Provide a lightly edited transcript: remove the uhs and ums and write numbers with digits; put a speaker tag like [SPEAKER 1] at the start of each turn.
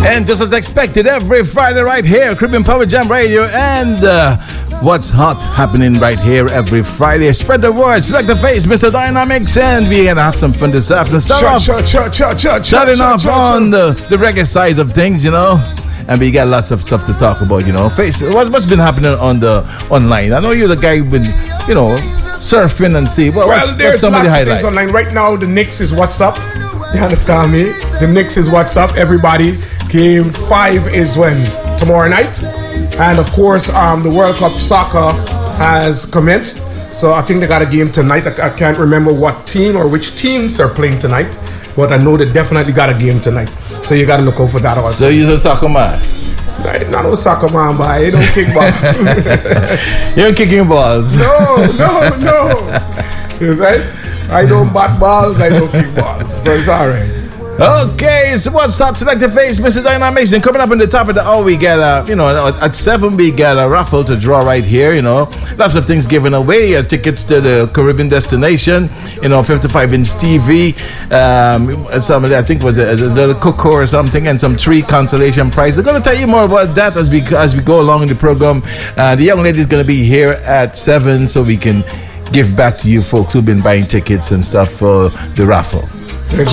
[SPEAKER 1] And just as expected, every Friday right here, Caribbean Power Jam Radio, and what's hot happening right here every Friday. Spread the word, select the face, Mr. Dynamics, and we're gonna have some fun this afternoon. Starting off on the reggae side of things, you know. And we got lots of stuff to talk about, you know. Face, what's been happening on the online? I know you're the guy who's been, you know, surfing and see. What's some of the highlights
[SPEAKER 2] online right now? The Knicks is what's up. You understand me? The Knicks is what's up. Everybody, Game 5 is when? Tomorrow night. And of course, the World Cup soccer has commenced. So I think they got a game tonight. I can't remember what team or which teams are playing tonight, but I know they definitely got a game tonight. So you got to look out for that also.
[SPEAKER 1] So you're a soccer man?
[SPEAKER 2] Right, not no soccer man, but I don't kick balls.
[SPEAKER 1] You're kicking balls?
[SPEAKER 2] No. It's right? I don't bat balls, I don't kick balls. So it's all right.
[SPEAKER 1] Okay, so what's that? Select the face, Mr. Dynamics. And coming up in the top of the hour, we get at 7 we get a raffle to draw right here, you know. Lots of things given away. Tickets to the Caribbean destination, you know, 55-inch TV. Somebody, I think was a little cooker or something, and some 3 consolation prizes. They're going to tell you more about that as we go along in the program. The young lady is going to be here at 7 so we can give back to you folks who've been buying tickets and stuff for the raffle.